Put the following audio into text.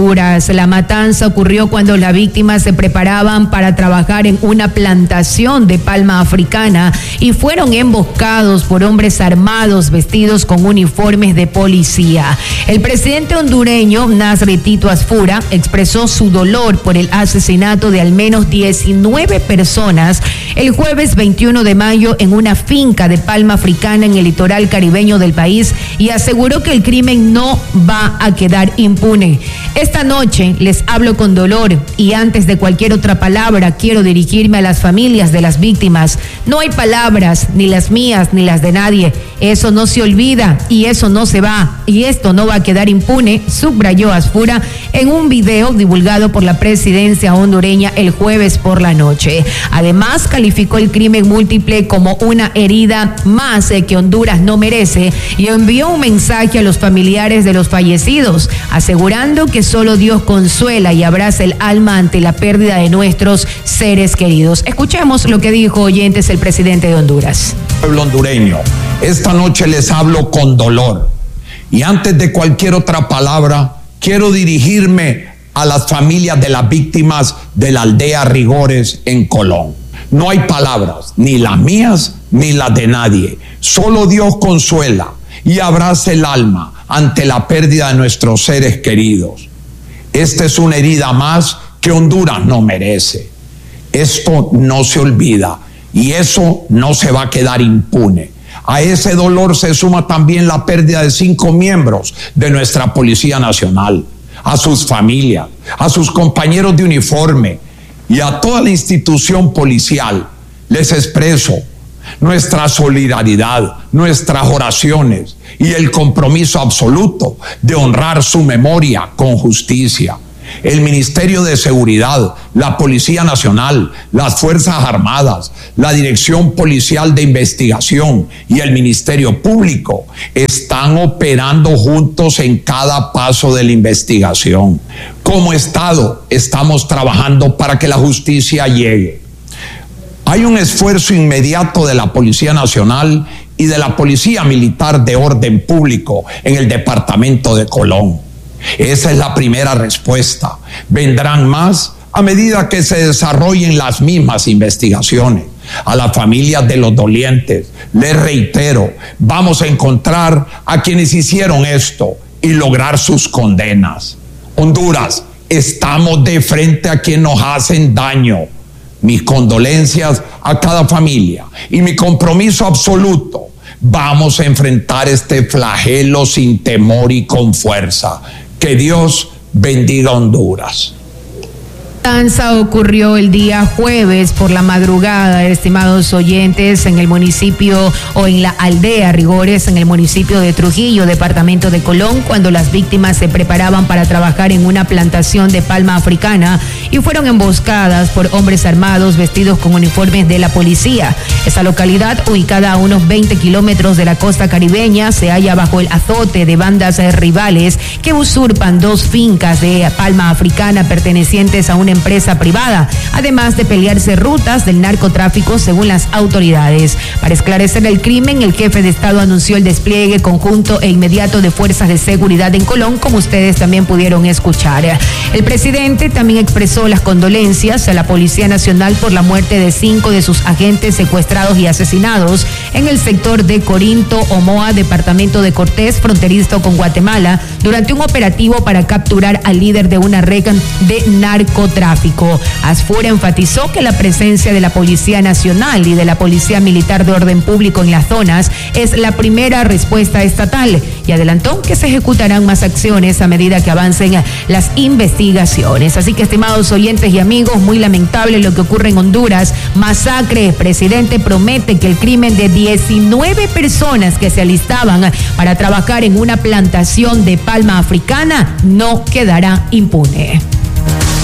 La matanza ocurrió cuando las víctimas se preparaban para trabajar en una plantación de palma africana y fueron emboscados por hombres armados vestidos con uniformes de policía. El presidente hondureño Nasri Tito Asfura expresó su dolor por el asesinato de al menos 19 personas el jueves 21 de mayo en una finca de palma africana en el litoral caribeño del país y aseguró que el crimen no va a quedar impune. Esta noche les hablo con dolor y antes de cualquier otra palabra quiero dirigirme a las familias de las víctimas. No hay palabras, ni las mías ni las de nadie. Eso no se olvida y eso no se va y esto no va a quedar impune, subrayó Asfura en un video divulgado por la presidencia hondureña el jueves por la noche. Además, calificó el crimen múltiple como una herida más que Honduras no merece y envió un mensaje a los familiares de los fallecidos, asegurando que solo Dios consuela y abraza el alma ante la pérdida de nuestros seres queridos. Escuchemos lo que dijo, oyentes, el presidente de Honduras. Pueblo hondureño, esta noche les hablo con dolor y antes de cualquier otra palabra quiero dirigirme a las familias de las víctimas de la aldea Rigores en Colón. No hay palabras, ni las mías ni las de nadie. Solo Dios consuela y abraza el alma ante la pérdida de nuestros seres queridos. Esta es una herida más que Honduras no merece. Esto no se olvida y eso no se va a quedar impune. A ese dolor se suma también la pérdida de 5 miembros de nuestra Policía Nacional, a sus familias, a sus compañeros de uniforme y a toda la institución policial. Les expreso nuestra solidaridad, nuestras oraciones y el compromiso absoluto de honrar su memoria con justicia. El Ministerio de Seguridad, la Policía Nacional, las Fuerzas Armadas, la Dirección Policial de Investigación y el Ministerio Público están operando juntos en cada paso de la investigación. Como Estado, estamos trabajando para que la justicia llegue. Hay un esfuerzo inmediato de la Policía Nacional y de la Policía Militar de Orden Público en el departamento de Colón. Esa es la primera respuesta. Vendrán más a medida que se desarrollen las mismas investigaciones. A las familias de los dolientes, les reitero, vamos a encontrar a quienes hicieron esto y lograr sus condenas. Honduras, estamos de frente a quienes nos hacen daño. Mis condolencias a cada familia y mi compromiso absoluto. Vamos a enfrentar este flagelo sin temor y con fuerza. Que Dios bendiga a Honduras. La matanza ocurrió el día jueves por la madrugada, estimados oyentes, en el municipio o en la aldea Rigores, en el municipio de Trujillo, departamento de Colón, cuando las víctimas se preparaban para trabajar en una plantación de palma africana y fueron emboscadas por hombres armados vestidos con uniformes de la policía. Esta localidad, ubicada a unos 20 kilómetros de la costa caribeña, se halla bajo el azote de bandas rivales que usurpan 2 fincas de palma africana pertenecientes a una empresa privada, además de pelearse rutas del narcotráfico según las autoridades. Para esclarecer el crimen, el jefe de Estado anunció el despliegue conjunto e inmediato de fuerzas de seguridad en Colón, como ustedes también pudieron escuchar. El presidente también expresó las condolencias a la Policía Nacional por la muerte de 5 de sus agentes secuestrados y asesinados en el sector de Corinto, Omoa, departamento de Cortés, fronterizo con Guatemala, durante un operativo para capturar al líder de una red de narcotráfico. Asfura enfatizó que la presencia de la Policía Nacional y de la Policía Militar de Orden Público en las zonas es la primera respuesta estatal y adelantó que se ejecutarán más acciones a medida que avancen las investigaciones. Así que, estimados oyentes y amigos, muy lamentable lo que ocurre en Honduras. Masacre. El presidente promete que el crimen de 19 personas que se alistaban para trabajar en una plantación de palma africana no quedará impune.